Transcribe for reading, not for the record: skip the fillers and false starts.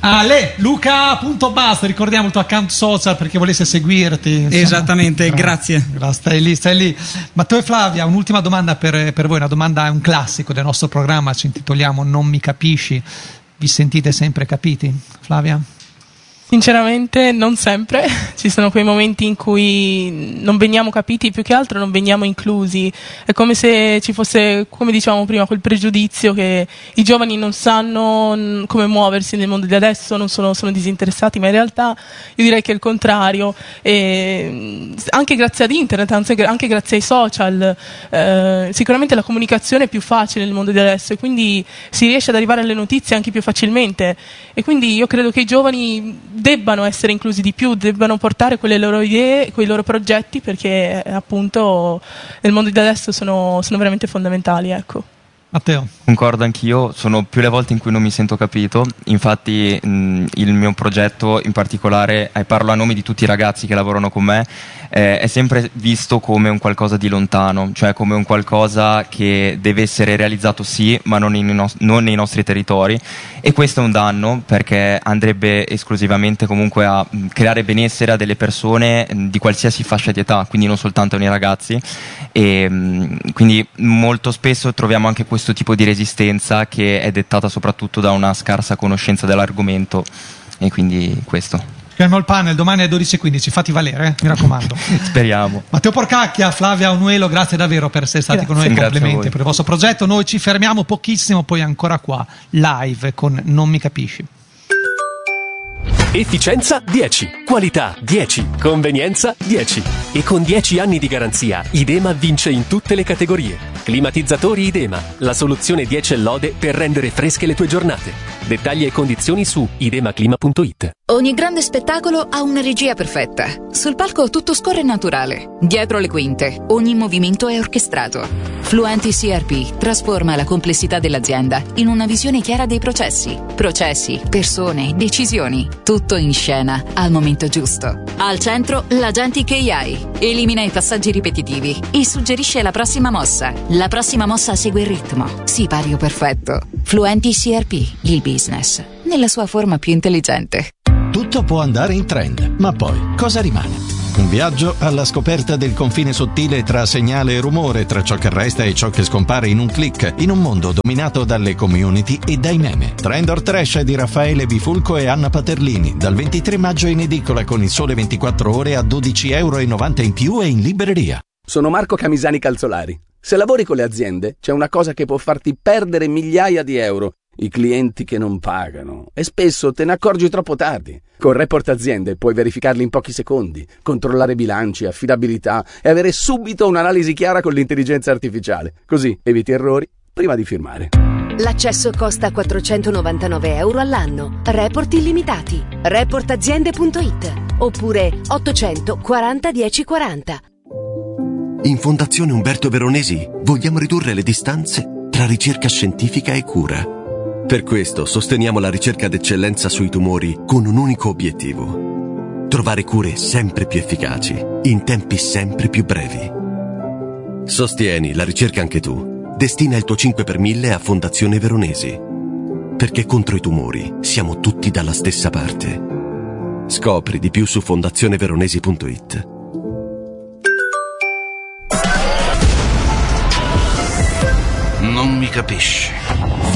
Luca.basta, ricordiamo il tuo account social perché volesse seguirti, insomma. Esattamente, grazie. Stai lì. Matteo e Flavia, un'ultima domanda per voi, una domanda, è un classico del nostro programma, ci intitoliamo Non mi capisci. Vi sentite sempre capiti? Flavia? Sinceramente non sempre, ci sono quei momenti in cui non veniamo capiti, più che altro non veniamo inclusi, è come se ci fosse, come dicevamo prima, quel pregiudizio che i giovani non sanno come muoversi nel mondo di adesso, non sono disinteressati, ma in realtà io direi che è il contrario, anche grazie ad internet, anche grazie ai social, sicuramente la comunicazione è più facile nel mondo di adesso e quindi si riesce ad arrivare alle notizie anche più facilmente e quindi io credo che i giovani debbano essere inclusi di più, debbano portare quelle loro idee, quei loro progetti, perché appunto nel mondo di adesso sono veramente fondamentali, ecco. Matteo? Concordo anch'io, sono più le volte in cui non mi sento capito, infatti il mio progetto in particolare, parlo a nome di tutti i ragazzi che lavorano con me, è sempre visto come un qualcosa di lontano, cioè come un qualcosa che deve essere realizzato sì, ma non nei nostri territori, e questo è un danno perché andrebbe esclusivamente comunque a creare benessere a delle persone di qualsiasi fascia di età, quindi non soltanto nei ragazzi, e quindi molto spesso troviamo anche questo tipo di resistenza che è dettata soprattutto da una scarsa conoscenza dell'argomento, e quindi questo. Fermo il panel, domani alle 12:15, fatti valere, mi raccomando. Speriamo. Matteo Porcacchia, Flavia Onuelo, grazie davvero per essere stati con noi, complimenti per il vostro progetto. Noi ci fermiamo pochissimo, poi ancora qua, live con Non mi capisci. Efficienza 10, qualità 10, convenienza 10. E con 10 anni di garanzia, Idema vince in tutte le categorie. Climatizzatori Idema, la soluzione 10 e lode per rendere fresche le tue giornate. Dettagli e condizioni su idemaclima.it. Ogni grande spettacolo ha una regia perfetta. Sul palco tutto scorre naturale. Dietro le quinte, ogni movimento è orchestrato. Fluenti CRP trasforma la complessità dell'azienda in una visione chiara dei processi. Processi, persone, decisioni. Tutto in scena, al momento giusto. Al centro, l'Agentic AI. Elimina i passaggi ripetitivi e suggerisce la prossima mossa. La prossima mossa segue il ritmo. Sipario perfetto. Fluenti CRP, il business, nella sua forma più intelligente. Tutto può andare in trend, ma poi cosa rimane? Un viaggio alla scoperta del confine sottile tra segnale e rumore, tra ciò che resta e ciò che scompare in un click, in un mondo dominato dalle community e dai meme. Trend or Trash di Raffaele Bifulco e Anna Paterlini, dal 23 maggio in edicola con Il Sole 24 Ore a €12,90 in più e in libreria. Sono Marco Camisani Calzolari. Se lavori con le aziende, c'è una cosa che può farti perdere migliaia di euro. I clienti che non pagano. E spesso te ne accorgi troppo tardi. Con Report Aziende puoi verificarli in pochi secondi, controllare bilanci, affidabilità e avere subito un'analisi chiara con l'intelligenza artificiale. Così eviti errori prima di firmare. L'accesso costa €499 all'anno. Report illimitati. Reportaziende.it oppure 800 40 10 40. In Fondazione Umberto Veronesi vogliamo ridurre le distanze tra ricerca scientifica e cura. Per questo sosteniamo la ricerca d'eccellenza sui tumori con un unico obiettivo: trovare cure sempre più efficaci, in tempi sempre più brevi. Sostieni la ricerca anche tu. Destina il tuo 5 per 1000 a Fondazione Veronesi. Perché contro i tumori siamo tutti dalla stessa parte. Scopri di più su fondazioneveronesi.it. Non mi capisci.